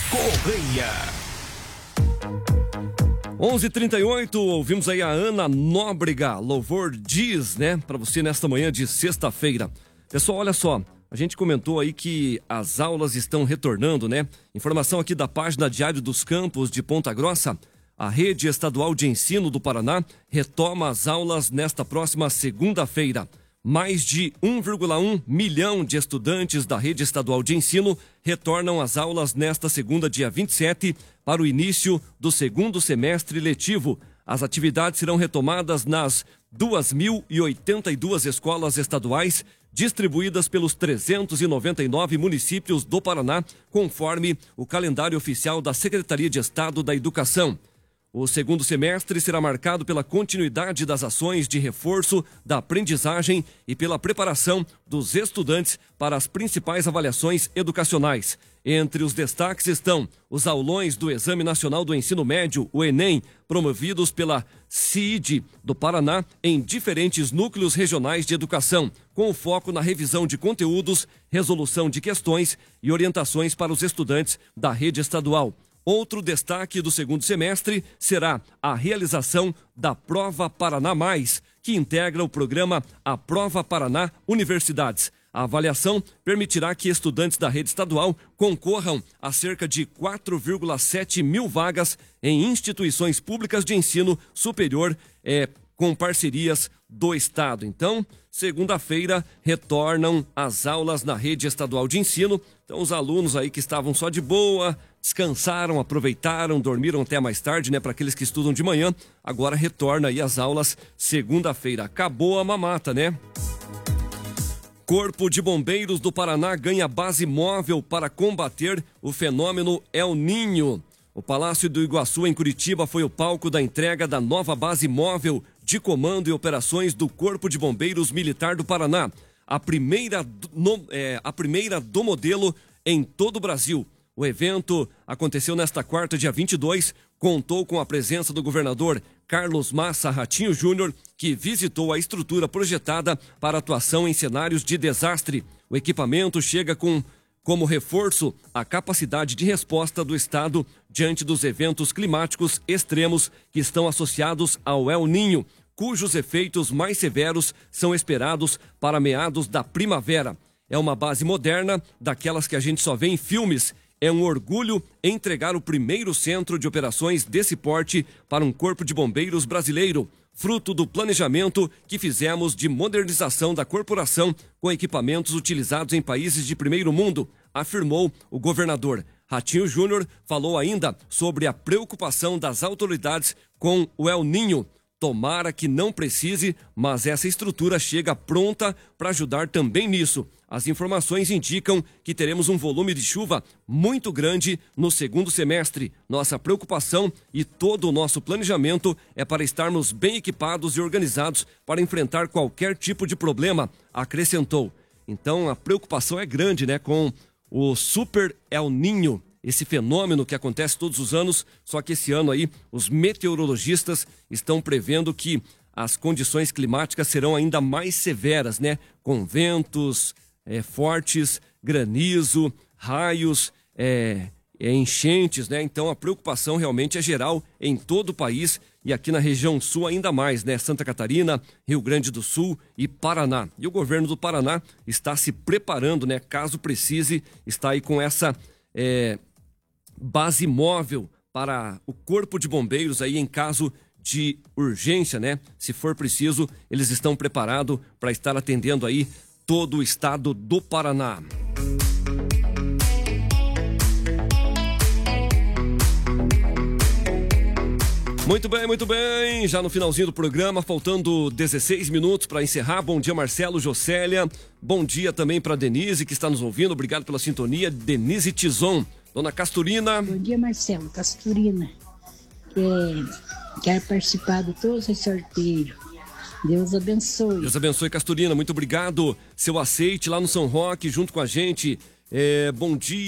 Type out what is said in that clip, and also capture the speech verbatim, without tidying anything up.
Correia. onze e trinta e oito, ouvimos aí a Ana Nóbrega, Louvor Diz, né? Para você nesta manhã de sexta-feira. Pessoal, olha só, a gente comentou aí que as aulas estão retornando, né? Informação aqui da página Diário dos Campos de Ponta Grossa. A Rede Estadual de Ensino do Paraná retoma as aulas nesta próxima segunda-feira. Mais de um vírgula um milhão de estudantes da Rede Estadual de Ensino retornam às aulas nesta segunda, dia vinte e sete, para o início do segundo semestre letivo. As atividades serão retomadas nas duas mil e oitenta e duas escolas estaduais, distribuídas pelos trezentos e noventa e nove municípios do Paraná, conforme o calendário oficial da Secretaria de Estado da Educação. O segundo semestre será marcado pela continuidade das ações de reforço da aprendizagem e pela preparação dos estudantes para as principais avaliações educacionais. Entre os destaques estão os aulões do Exame Nacional do Ensino Médio, o Enem, promovidos pela C I D do Paraná em diferentes núcleos regionais de educação, com foco na revisão de conteúdos, resolução de questões e orientações para os estudantes da rede estadual. Outro destaque do segundo semestre será a realização da Prova Paraná Mais, que integra o programa A Prova Paraná Universidades. A avaliação permitirá que estudantes da rede estadual concorram a cerca de quatro vírgula sete mil vagas em instituições públicas de ensino superior, é, com parcerias do Estado. Então, segunda-feira, retornam as aulas na rede estadual de ensino. Então, os alunos aí que estavam só de boa, descansaram, aproveitaram, dormiram até mais tarde, né? Para aqueles que estudam de manhã, agora retorna aí as aulas segunda-feira. Acabou a mamata, né? Corpo de Bombeiros do Paraná ganha base móvel para combater o fenômeno El Ninho. O Palácio do Iguaçu, em Curitiba, foi o palco da entrega da nova base móvel de comando e operações do Corpo de Bombeiros Militar do Paraná. A primeira, no, é, a primeira do modelo em todo o Brasil. O evento aconteceu nesta quarta, dia vinte e dois, contou com a presença do governador Carlos Massa Ratinho Júnior, que visitou a estrutura projetada para atuação em cenários de desastre. O equipamento chega com como reforço a capacidade de resposta do Estado diante dos eventos climáticos extremos que estão associados ao El Ninho, cujos efeitos mais severos são esperados para meados da primavera. É uma base moderna, daquelas que a gente só vê em filmes. É um orgulho entregar o primeiro centro de operações desse porte para um corpo de bombeiros brasileiro, fruto do planejamento que fizemos de modernização da corporação com equipamentos utilizados em países de primeiro mundo, afirmou o governador. Ratinho Júnior falou ainda sobre a preocupação das autoridades com o El Ninho. Tomara que não precise, mas essa estrutura chega pronta para ajudar também nisso. As informações indicam que teremos um volume de chuva muito grande no segundo semestre. Nossa preocupação e todo o nosso planejamento é para estarmos bem equipados e organizados para enfrentar qualquer tipo de problema, acrescentou. Então a preocupação é grande, né, com o Super El Ninho. Esse fenômeno que acontece todos os anos, só que esse ano aí os meteorologistas estão prevendo que as condições climáticas serão ainda mais severas, né? Com ventos é, fortes, granizo, raios, é, é, enchentes, né? Então a preocupação realmente é geral em todo o país e aqui na região sul ainda mais, né? Santa Catarina, Rio Grande do Sul e Paraná. E o governo do Paraná está se preparando, né? Caso precise, está aí com essa é, base móvel para o Corpo de Bombeiros aí em caso de urgência, né? Se for preciso, eles estão preparados para estar atendendo aí todo o estado do Paraná. Muito bem, muito bem. Já no finalzinho do programa, faltando dezesseis minutos para encerrar. Bom dia, Marcelo, Jocélia. Bom dia também para Denise, que está nos ouvindo. Obrigado pela sintonia. Denise Tizon. Dona Casturina. Bom dia, Marcelo. Casturina. Quer, quer participar de todos os sorteios. Deus abençoe. Deus abençoe, Casturina. Muito obrigado. Seu aceite lá no São Roque, junto com a gente. É, bom dia.